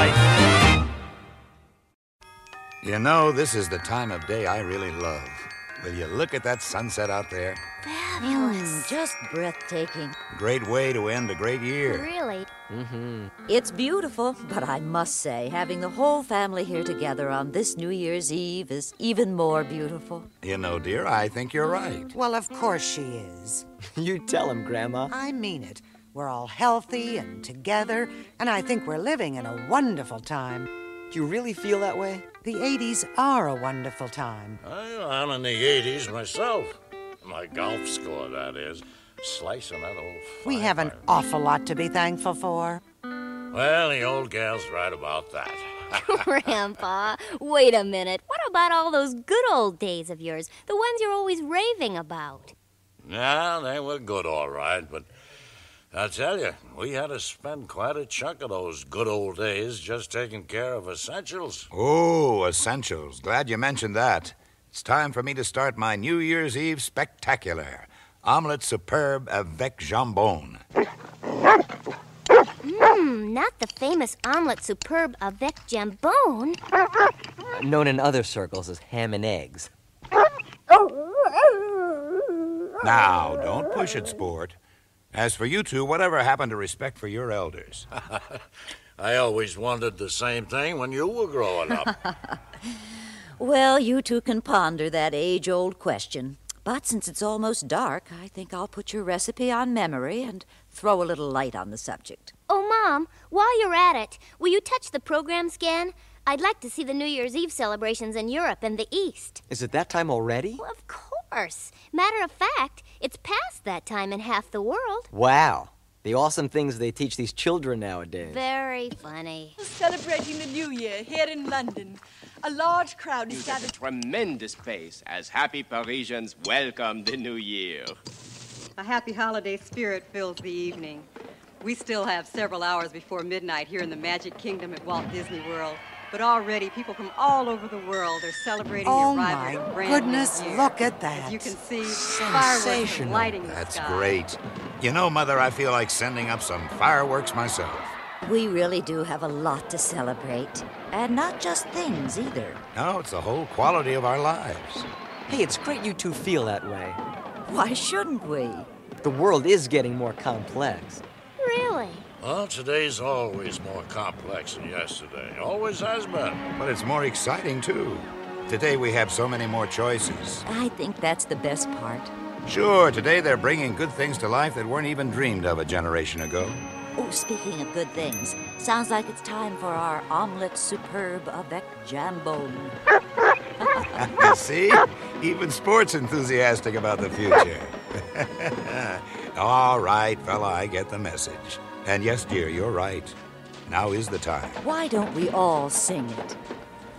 Bye. You know, this is the time of day I really love. Will you look at that sunset out there? Fabulous. Just breathtaking. Great way to end a great year. Really? Mm-hmm. It's beautiful, but I must say, having the whole family here together on this New Year's Eve is even more beautiful. You know, dear, I think you're right. Well, of course she is. You tell him, Grandma. I mean it. We're all healthy and together, and I think we're living in a wonderful time. Do you really feel that way? The 80s are a wonderful time. I'm in the 80s myself. My golf score, that is. Slicing that old We have an 5-iron. awful lot to be thankful for. Well, the old gal's right about that. Grandpa, wait a minute. What about all those good old days of yours? The ones you're always raving about? Yeah, they were good, all right, but I'll tell you, we had to spend quite a chunk of those good old days just taking care of essentials. Oh, essentials. Glad you mentioned that. It's time for me to start my New Year's Eve spectacular. Omelette superbe avec jambon. Not the famous omelette superbe avec jambon. Known in other circles as ham and eggs. Now, don't push it, sport. As for you two, whatever happened to respect for your elders? I always wondered the same thing when you were growing up. Well, you two can ponder that age-old question. But since it's almost dark, I think I'll put your recipe on memory and throw a little light on the subject. Oh, Mom, while you're at it, will you touch the program scan? I'd like to see the New Year's Eve celebrations in Europe and the East. Is it that time already? Well, of course. Matter of fact, it's past that time in half the world. Wow. The awesome things they teach these children nowadays. Very funny. Celebrating the New Year here in London. A large crowd is gathered. Tremendous pace as happy Parisians welcome the new year. A happy holiday spirit fills the evening. We still have several hours before midnight here in the Magic Kingdom at Walt Disney World. But already people from all over the world are celebrating the Oh, arrival my of a brand goodness, new year. look at that. As you can see, fireworks are lighting the That's sky. great. You know, Mother, I feel like sending up some fireworks myself. We really do have a lot to celebrate. And not just things, either. No, it's the whole quality of our lives. Hey, it's great you two feel that way. Why shouldn't we? The world is getting more complex. Really? Well, today's always more complex than yesterday. Always has been. But it's more exciting, too. Today we have so many more choices. I think that's the best part. Sure, today they're bringing good things to life that weren't even dreamed of a generation ago. Oh, speaking of good things, sounds like it's time for our omelette superbe avec jambon. You see? Even sport's enthusiastic about the future. All right, fella, I get the message. And yes, dear, you're right. Now is the time. Why don't we all sing it?